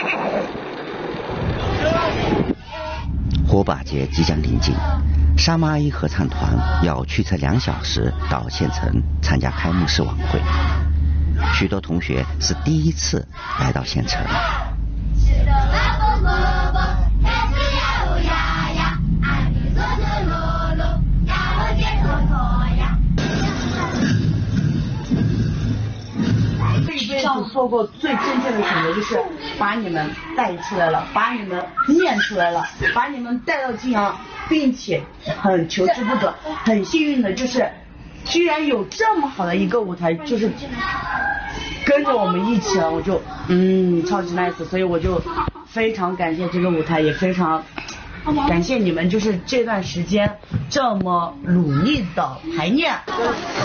火把节即将临近，沙妈阿姨合唱团要驱车2小时到县城参加开幕式晚会。许多同学是第一次来到县城。 这一辈子做过最正确的选择就是把你们带出来了，把你们念出来了，把你们带到晋阳，并且很求之不得，很幸运的就是居然有这么好的一个舞台，就是跟着我们一起了，我就超级 nice， 所以我就非常感谢这个舞台，也非常感谢你们，就是这段时间这么努力的排练。